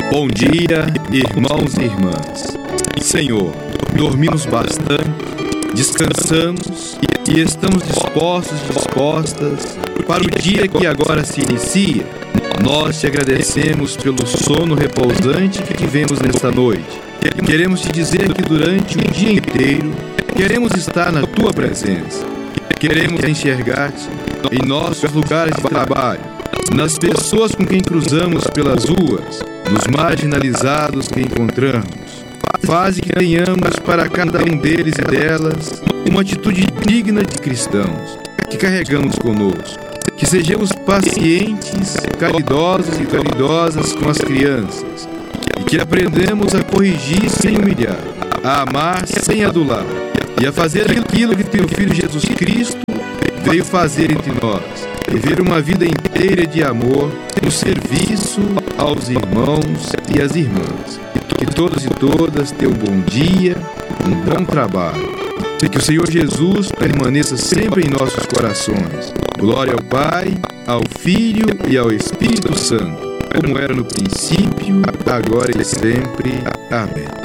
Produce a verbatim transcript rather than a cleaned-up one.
Bom dia, irmãos e irmãs. Senhor, dormimos bastante, descansamos e estamos dispostos e dispostas para o dia que agora se inicia. Nós te agradecemos pelo sono repousante que tivemos nesta noite. Queremos te dizer que durante o dia inteiro queremos estar na tua presença. Queremos enxergar-te em nossos lugares de trabalho, nas pessoas com quem cruzamos pelas ruas, nos marginalizados que encontramos. Faze que tenhamos para cada um deles e delas uma atitude digna de cristãos que carregamos conosco. Que sejamos pacientes, caridosos e caridosas com as crianças, e que aprendamos a corrigir sem humilhar, a amar sem adular, e a fazer aquilo que teu Filho Jesus Cristo veio fazer entre nós, viver uma vida inteira de amor no serviço aos irmãos e às irmãs. Que todos e todas tenham um bom dia, um bom trabalho. E que o Senhor Jesus permaneça sempre em nossos corações. Glória ao Pai, ao Filho e ao Espírito Santo, como era no princípio, agora e sempre. Amém.